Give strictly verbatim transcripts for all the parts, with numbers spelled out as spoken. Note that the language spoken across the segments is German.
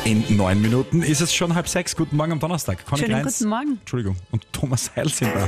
In neun Minuten ist es schon halb sechs. Guten Morgen am Donnerstag. Conny Schönen Kleins. guten Morgen. Entschuldigung. Und Thomas Heil sind da.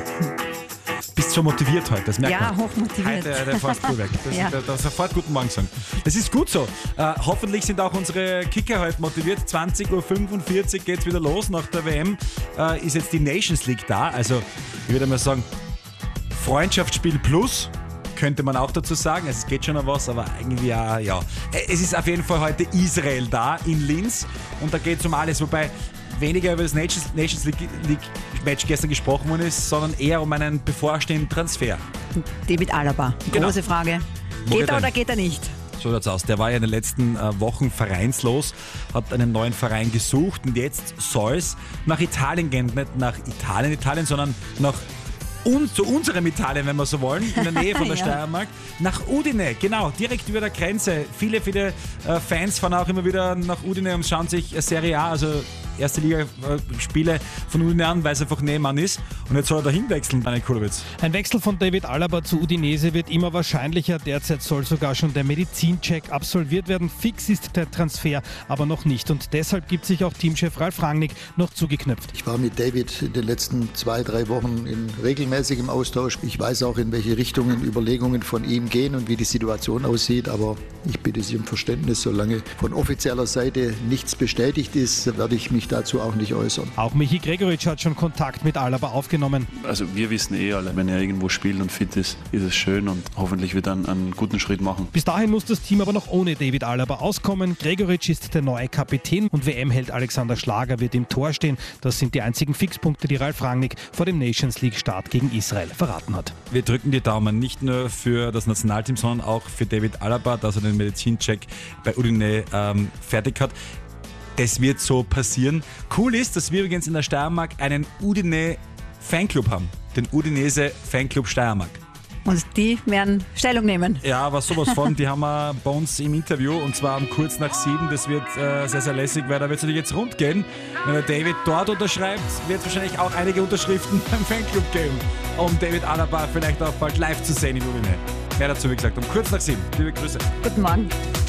Bist schon motiviert heute, das merkt Ja, man. hochmotiviert. Heute, der fährst du weg. Das, Ja. der, der sofort guten Morgen sagen. Das ist gut so. Äh, hoffentlich sind auch unsere Kicker heute motiviert. zwanzig Uhr fünfundvierzig geht es wieder los. Nach der W M äh, ist jetzt die Nations League da. Also ich würde mal sagen, Freundschaftsspiel plus. Könnte man auch dazu sagen. Es geht schon noch was, aber irgendwie ja, ja. Es ist auf jeden Fall heute Israel da in Linz und da geht es um alles, wobei weniger über das Nations, Nations League, League Match gestern gesprochen worden ist, sondern eher um einen bevorstehenden Transfer. David Alaba. Genau. Große Frage. Wo Geht geht er er? oder geht er nicht? So schaut's aus. Der war ja in den letzten äh, Wochen vereinslos, hat einen neuen Verein gesucht und jetzt soll es nach Italien gehen. Nicht nach Italien, Italien, sondern nach un zu unserem Italien, wenn wir so wollen, in der Nähe von der Ja. Steiermark, nach Udine, genau, direkt über der Grenze. Viele, viele äh, Fans fahren auch immer wieder nach Udine und schauen sich Serie A, also erste Liga-Spiele von Udine an, weil es einfach nebenan ist. Und jetzt soll er da hinwechseln, Daniel Kulowitz. Ein Wechsel von David Alaba zu Udinese wird immer wahrscheinlicher. Derzeit soll sogar schon der Medizincheck absolviert werden. Fix ist der Transfer aber noch nicht. Und deshalb gibt sich auch Teamchef Ralf Rangnick noch zugeknöpft. Ich war mit David in den letzten zwei, drei Wochen in regelmäßigem Austausch. Ich weiß auch, in welche Richtungen Überlegungen von ihm gehen und wie die Situation aussieht. Aber ich bitte Sie um Verständnis. Solange von offizieller Seite nichts bestätigt ist, werde ich mich dazu auch nicht äußern. Auch Michi Gregoritsch hat schon Kontakt mit Alaba aufgenommen. Also wir wissen eh alle, wenn er irgendwo spielt und fit ist, ist es schön und hoffentlich wird er einen, einen guten Schritt machen. Bis dahin muss das Team aber noch ohne David Alaba auskommen. Gregoritsch ist der neue Kapitän und W M-Held Alexander Schlager wird im Tor stehen. Das sind die einzigen Fixpunkte, die Ralf Rangnick vor dem Nations League-Start gegen Israel verraten hat. Wir drücken die Daumen, nicht nur für das Nationalteam, sondern auch für David Alaba, dass er den Medizincheck bei Udine ähm, fertig hat. Das wird so passieren. Cool ist, dass wir übrigens in der Steiermark einen Udine-Fanclub haben. Den Udinese Fanclub Steiermark. Und die werden Stellung nehmen. Ja, was sowas von. Die haben wir bei uns im Interview und zwar um kurz nach sieben. Das wird äh, sehr, sehr lässig, weil da wird es natürlich jetzt rund gehen. Wenn der David dort unterschreibt, wird es wahrscheinlich auch einige Unterschriften beim Fanclub geben, um David Alaba vielleicht auch bald live zu sehen in Udine. Mehr dazu, wie gesagt, um kurz nach sieben. Liebe Grüße. Guten Morgen.